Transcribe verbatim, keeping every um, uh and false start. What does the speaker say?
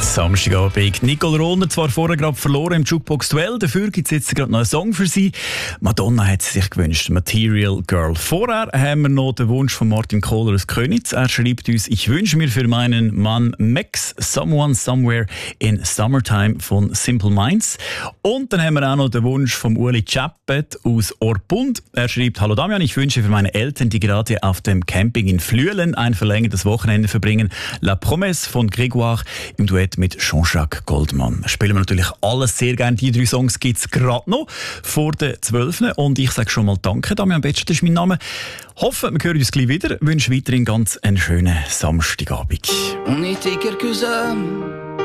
Samstagabend. Nicole Rohner zwar vorher gerade verloren im Jukebox-Duell, dafür gibt es jetzt gerade noch einen Song für sie. Madonna hat sie sich gewünscht, Material Girl. Vorher haben wir noch den Wunsch von Martin Kohler aus Königs. Er schreibt uns, ich wünsche mir für meinen Mann Max Someone Somewhere in Summertime von Simple Minds. Und dann haben wir auch noch den Wunsch von Uli Chappet aus Orpund. Er schreibt, hallo Damian, ich wünsche für meine Eltern, die gerade auf dem Camping in Flüelen ein verlängertes Wochenende verbringen, La Promesse von Grégoire im Duett mit Jean-Jacques Goldman. Spielen wir natürlich alles sehr gerne. Die drei Songs gibt es gerade noch vor der zwölf. Und ich sage schon mal Danke, Damian Betsch, das ist mein Name. Hoffe, wir hören uns gleich wieder. Ich wünsche weiterhin ganz einen schönen Samstagabend. On était quelques hommes